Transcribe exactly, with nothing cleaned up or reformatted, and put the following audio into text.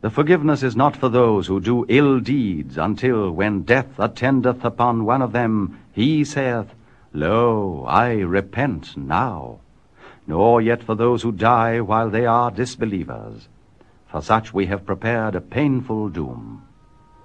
The forgiveness is not for those who do ill deeds, until, when death attendeth upon one of them, he saith, Lo, I repent now. Nor yet for those who die while they are disbelievers. For such we have prepared a painful doom.